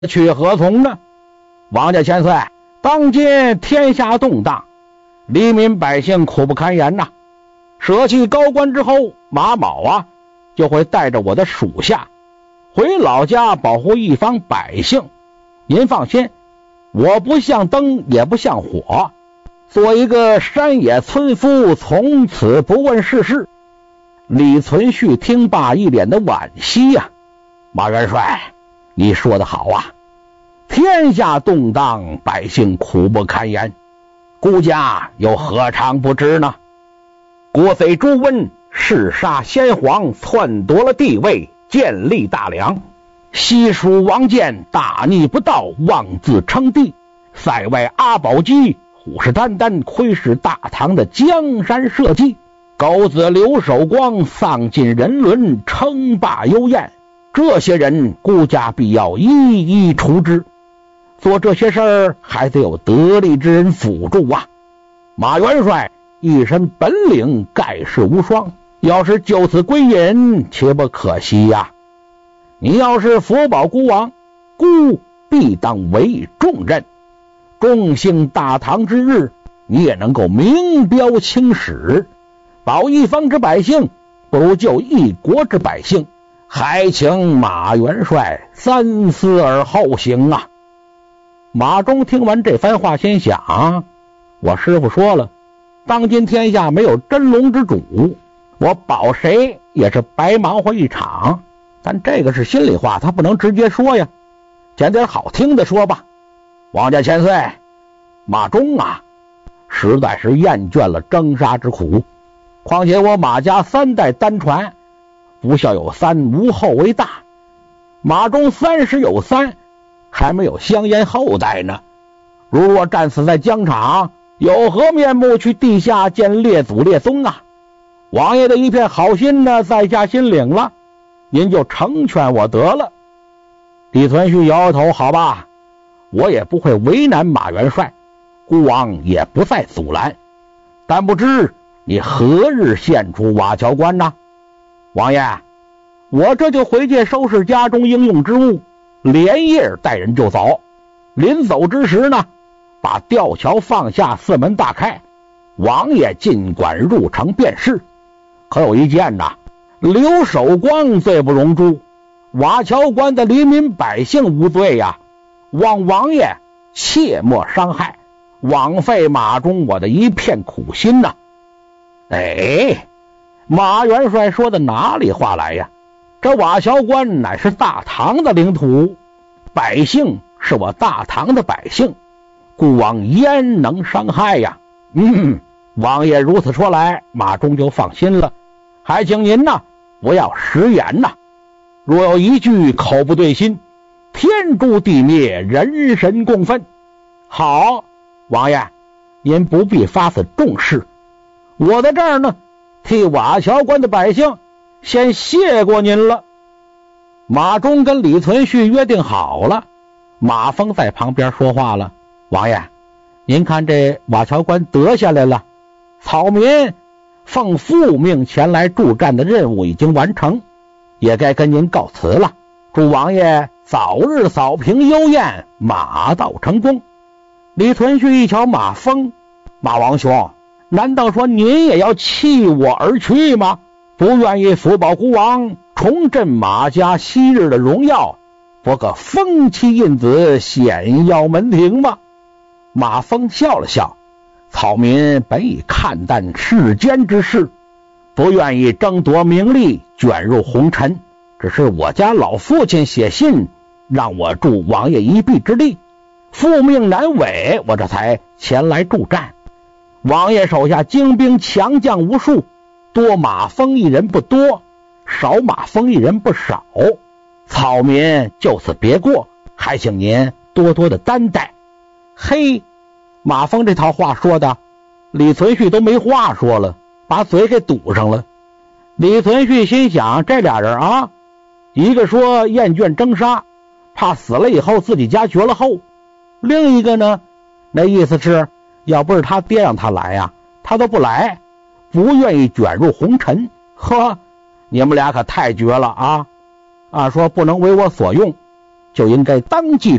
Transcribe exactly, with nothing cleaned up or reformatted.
去何从呢？王家千岁，当今天下动荡，黎民百姓苦不堪言呐。舍弃高官之后，马某啊就会带着我的属下回老家保护一方百姓。您放心，我不像灯也不像火，做一个山野村夫，从此不问世事。李存勖听罢一脸的惋惜呀、啊、马元帅，你说得好啊，天下动荡，百姓苦不堪言，孤家又何尝不知呢？国贼朱温弑杀先皇，篡夺了帝位，建立大梁。西蜀王建大逆不道，妄自称帝。塞外阿保机虎视眈眈，窥视大唐的江山社稷。狗子刘守光丧尽人伦，称霸幽燕。这些人孤家必要一一除之。做这些事儿还得有得力之人辅助啊！马元帅一身本领，盖世无双，要是就此归隐，岂不可惜呀、啊？你要是福保孤王，孤必当为重任，众幸大唐之日，你也能够名标青史。保一方之百姓，不如救一国之百姓，还请马元帅三思而后行啊！马忠听完这番话，心想：我师父说了，当今天下没有真龙之主，我保谁也是白忙活一场。但这个是心里话，他不能直接说呀，讲点好听的说吧。王家千岁，马忠啊，实在是厌倦了征杀之苦，况且我马家三代单传，不孝有三，无后为大。马忠三十有三，还没有香烟后代呢。如若战死在疆场，有何面目去地下见列祖列宗啊？王爷的一片好心呢，在下心领了，您就成全我得了。李存勖摇摇头，好吧，我也不会为难马元帅，孤王也不再阻拦，但不知你何日献出瓦桥关呢？王爷，我这就回去收拾家中应用之物，连夜带人就走。临走之时呢，把吊桥放下，四门大开，王爷尽管入城便是。可有一件呐，刘守光罪不容诛，瓦桥关的黎民百姓无罪呀、啊，望王爷切莫伤害，枉费马忠我的一片苦心呐、啊。哎，马元帅说的哪里话来呀？这瓦桥关乃是大唐的领土，百姓是我大唐的百姓，孤王焉能伤害呀？嗯，王爷如此说来，马忠就放心了。还请您呐，不要食言呐。若有一句口不对心，天诛地灭，人神共愤。好，王爷，您不必发此重誓，我在这儿呢，替瓦桥关的百姓先谢过您了。马忠跟李存勖约定好了，马峰在旁边说话了：王爷，您看这瓦桥关得下来了，草民奉父命前来助战的任务已经完成，也该跟您告辞了。祝王爷早日扫平幽燕，马到成功。李存勖一瞧马峰，马王兄，难道说您也要弃我而去吗？不愿意福保孤王重振马家昔日的荣耀，拨个封妻印子显耀门庭吗？马峰笑了笑，草民本已看淡世间之事，不愿意争夺名利，卷入红尘，只是我家老父亲写信让我助王爷一臂之力，父命难违，我这才前来助战。王爷手下精兵强将无数，多马蜂一人不多，少马蜂一人不少，草民就此别过，还请您多多的担待。嘿，马蜂这套话说的李存勖都没话说了，把嘴给堵上了。李存勖心想，这俩人啊，一个说厌倦征杀，怕死了以后自己家绝了后，另一个呢，那意思是要不是他爹让他来呀、啊，他都不来，不愿意卷入红尘。呵，你们俩可太绝了啊！啊，说不能为我所用， 就应该当即